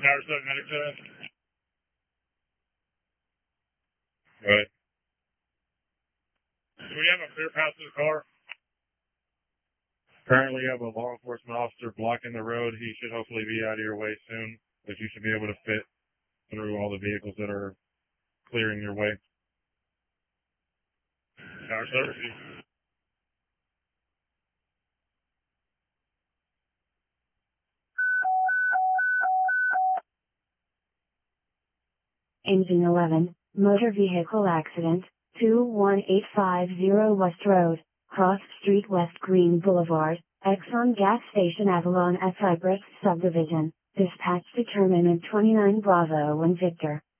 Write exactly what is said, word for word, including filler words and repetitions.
Tower seven, medic seven. Right. Do we have a clear path to the car? Currently, you have a law enforcement officer blocking the road. He should hopefully be out of your way soon, but you should be able to fit through all the vehicles that are clearing your way. Tower seven. Engine eleven, motor vehicle accident, two one eight five zero West Road, Cross Street West Green Boulevard, Exxon Gas Station Avalon at Cypress Subdivision. Dispatch determinant twenty-nine Bravo one Victor.